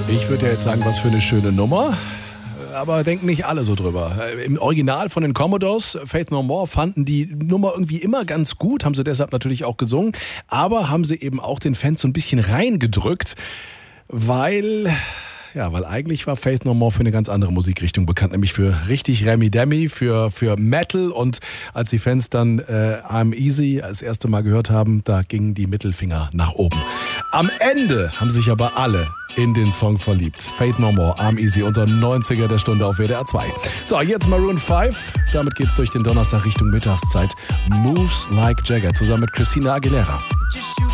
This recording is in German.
Ich würde ja jetzt sagen, was für eine schöne Nummer. Aber denken nicht alle so drüber. Im Original von den Commodores, Faith No More, fanden die Nummer irgendwie immer ganz gut, haben sie deshalb natürlich auch gesungen, aber haben sie eben auch den Fans so ein bisschen reingedrückt, weil eigentlich war Faith No More für eine ganz andere Musikrichtung bekannt, nämlich für richtig Remi-Demi, für Metal, und als die Fans dann I'm Easy das erste Mal gehört haben, da gingen die Mittelfinger nach oben. Am Ende haben sich aber alle in den Song verliebt. Faith No More, I'm Easy, unser 90er der Stunde auf WDR 2. So, jetzt Maroon 5. Damit geht's durch den Donnerstag Richtung Mittagszeit. Moves Like Jagger zusammen mit Christina Aguilera.